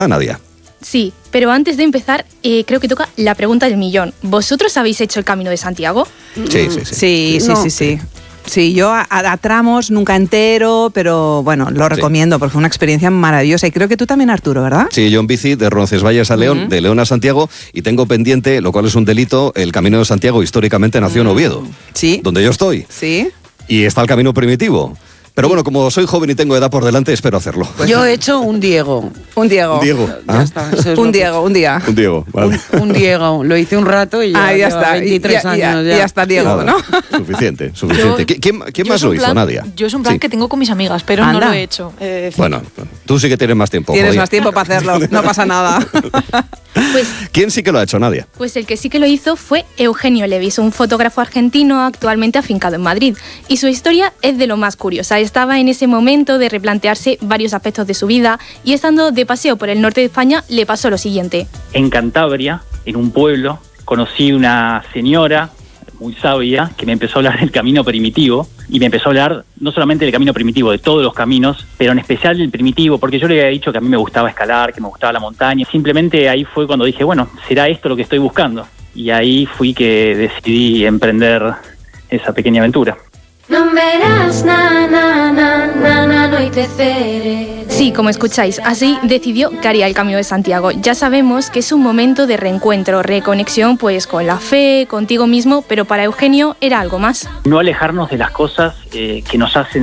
a Nadia. Sí, pero antes de empezar, creo que toca la pregunta del millón. ¿Vosotros habéis hecho el Camino de Santiago? Sí. Sí, yo a tramos, nunca entero, pero bueno, lo recomiendo porque fue una experiencia maravillosa. Y creo que tú también, Arturo, ¿verdad? Sí, yo en bici de Roncesvalles a León, de León a Santiago, y tengo pendiente, lo cual es un delito, el Camino de Santiago históricamente nació en Oviedo, donde yo estoy. Sí. Y está el camino primitivo. Pero bueno, como soy joven y tengo edad por delante, espero hacerlo. Pues yo he hecho un Diego. Un Diego. Ya está, un Diego, un día. Un Diego, vale. Un Diego. Lo hice un rato y ya está. 23 años. Ya está Diego, ¿no? Suficiente. ¿Quién más lo hizo, Nadia? Yo es un plan que tengo con mis amigas, pero no lo he hecho. Bueno, tú sí que tienes más tiempo. Tienes más tiempo para hacerlo, no pasa nada. ¿Quién sí que lo ha hecho, Nadia? Pues el que sí que lo hizo fue Eugenio Levis, un fotógrafo argentino actualmente afincado en Madrid. Y su historia es de lo más curiosa. Estaba en ese momento de replantearse varios aspectos de su vida y estando de paseo por el norte de España le pasó lo siguiente. En Cantabria, en un pueblo, conocí una señora muy sabia que me empezó a hablar del camino primitivo y me empezó a hablar no solamente del camino primitivo, de todos los caminos, pero en especial del primitivo, porque yo le había dicho que a mí me gustaba escalar, que me gustaba la montaña. Simplemente ahí fue cuando dije, bueno, ¿será esto lo que estoy buscando? Y ahí fui que decidí emprender esa pequeña aventura. Sí, como escucháis, así decidió que haría el Camino de Santiago. Ya sabemos que es un momento de reencuentro, reconexión pues con la fe, contigo mismo, pero para Eugenio era algo más. No alejarnos de las cosas que nos hacen